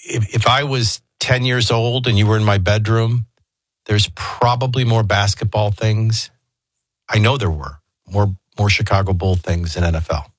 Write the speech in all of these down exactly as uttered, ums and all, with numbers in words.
if, if I was ten years old and you were in my bedroom, there's probably more basketball things. I know there were more more Chicago Bull things in N F L.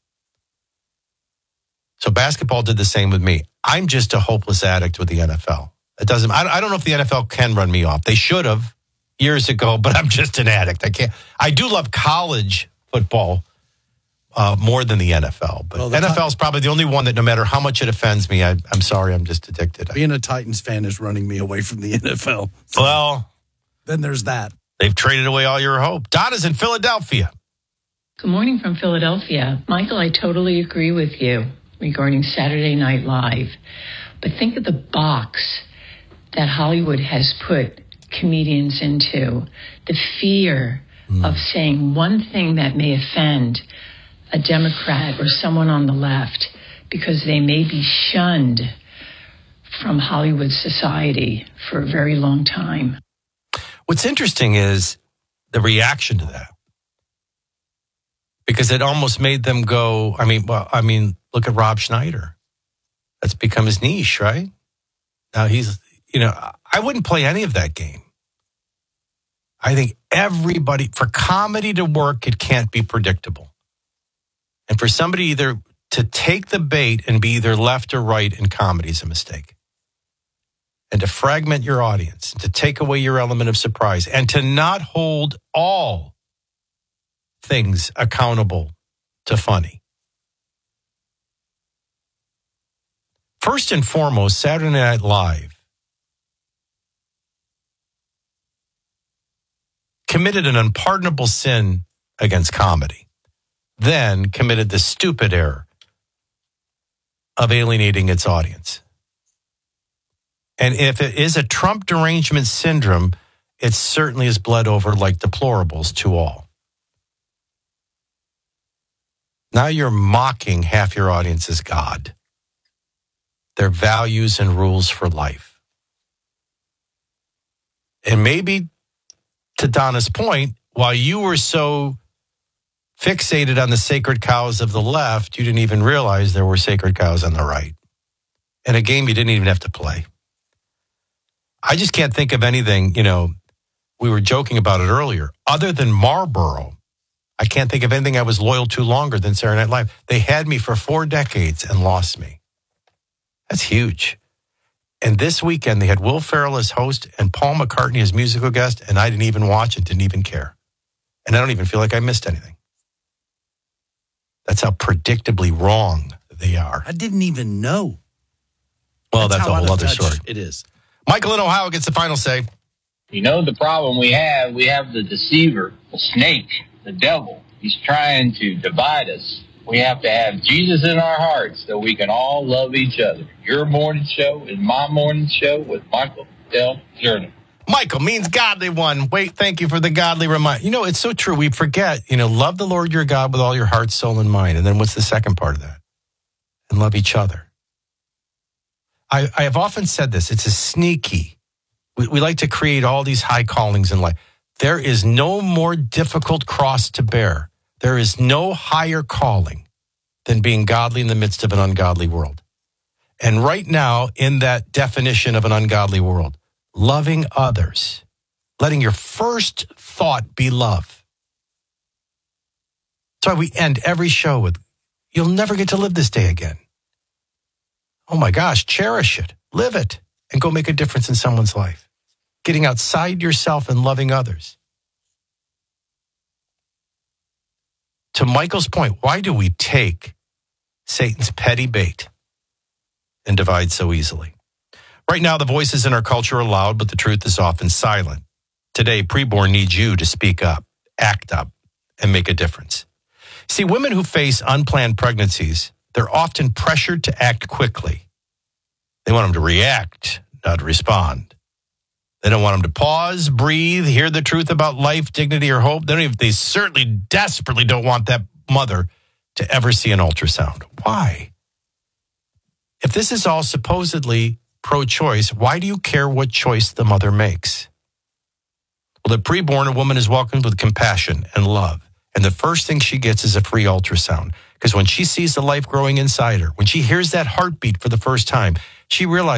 So basketball did the same with me. I'm just a hopeless addict with the N F L. It doesn't. I, I don't know if the N F L can run me off. They should have years ago, but I'm just an addict. I can't. I do love college football uh, more than the N F L, but well, N F L is probably the only one that, no matter how much it offends me, I, I'm sorry, I'm just addicted. Being a Titans fan is running me away from the N F L. So well, then there's that. They've traded away all your hope. Donna's in Philadelphia. Good morning from Philadelphia. Michael, I totally agree with you regarding Saturday Night Live. But think of the box that Hollywood has put comedians into. The fear mm. of saying one thing that may offend a Democrat or someone on the left because they may be shunned from Hollywood society for a very long time. What's interesting is the reaction to that. Because it almost made them go, I mean, well, I mean, look at Rob Schneider. That's become his niche, right? Now he's, you know, I wouldn't play any of that game. I think everybody, for comedy to work, it can't be predictable. And for somebody either to take the bait and be either left or right in comedy is a mistake. And to fragment your audience, to take away your element of surprise, and to not hold all things accountable to funny. First and foremost, Saturday Night Live committed an unpardonable sin against comedy, then committed the stupid error of alienating its audience. And if it is a Trump derangement syndrome, it certainly is bled over like deplorables to all. Now you're mocking half your audience as God, their values and rules for life. And maybe, to Donna's point, while you were so fixated on the sacred cows of the left, you didn't even realize there were sacred cows on the right. In a game you didn't even have to play. I just can't think of anything, you know, we were joking about it earlier, other than Marlboro. I can't think of anything I was loyal to longer than Saturday Night Live. They had me for four decades and lost me. That's huge. And this weekend, they had Will Ferrell as host and Paul McCartney as musical guest, and I didn't even watch it, didn't even care. And I don't even feel like I missed anything. That's how predictably wrong they are. I didn't even know. Well, that's, that's a whole other story. It is. Michael in Ohio gets the final say. You know the problem we have? We have the deceiver, the snake, the devil. He's trying to divide us. We have to have Jesus in our hearts so we can all love each other. Your morning show is my morning show with Michael Del Jordan. Michael means godly one. Wait, thank you for the godly reminder. You know, it's so true. We forget, you know, love the Lord your God with all your heart, soul, and mind. And then what's the second part of that? And love each other. I, I have often said this. It's a sneaky. We, we like to create all these high callings in life. There is no more difficult cross to bear. There is no higher calling than being godly in the midst of an ungodly world. And right now, in that definition of an ungodly world, loving others, letting your first thought be love. That's why we end every show with, you'll never get to live this day again. Oh my gosh, cherish it, live it, and go make a difference in someone's life. Getting outside yourself and loving others. To Michael's point, why do we take Satan's petty bait and divide so easily? Right now, the voices in our culture are loud, but the truth is often silent. Today, preborn needs you to speak up, act up, and make a difference. See, women who face unplanned pregnancies, they're often pressured to act quickly. They want them to react, not respond. They don't want them to pause, breathe, hear the truth about life, dignity, or hope. They don't even, they certainly desperately don't want that mother to ever see an ultrasound. Why? If this is all supposedly pro-choice, why do you care what choice the mother makes? Well, at preborn, a woman is welcomed with compassion and love. And the first thing she gets is a free ultrasound. Because when she sees the life growing inside her, when she hears that heartbeat for the first time, she realizes